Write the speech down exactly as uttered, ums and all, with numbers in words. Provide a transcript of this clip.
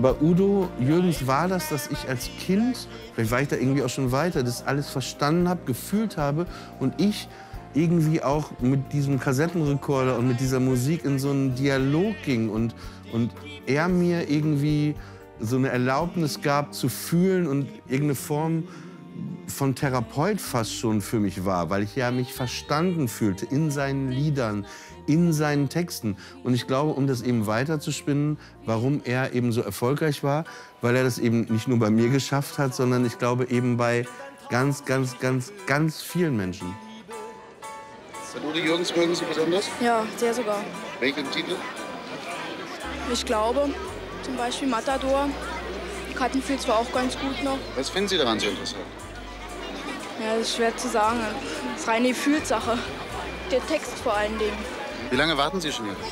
Bei Udo Jürgens war das, dass ich als Kind, vielleicht war ich da irgendwie auch schon weiter, das alles verstanden habe, gefühlt habe und ich irgendwie auch mit diesem Kassettenrekorder und mit dieser Musik in so einen Dialog ging und, und er mir irgendwie so eine Erlaubnis gab zu fühlen und irgendeine Form von Therapeut fast schon für mich war, weil ich ja mich verstanden fühlte in seinen Liedern, in seinen Texten. Und ich glaube, um das eben weiterzuspinnen, warum er eben so erfolgreich war, weil er das eben nicht nur bei mir geschafft hat, sondern ich glaube eben bei ganz, ganz, ganz, ganz vielen Menschen. Udo Jürgens mögen Sie besonders? Ja, sehr sogar. Welchen Titel? Ich glaube, zum Beispiel Matador. Kattenfil zwar auch ganz gut noch. Was finden Sie daran so interessant? Ja, das ist schwer zu sagen. Das ist reine Gefühlssache. Der Text vor allen Dingen. Wie lange warten Sie schon hier?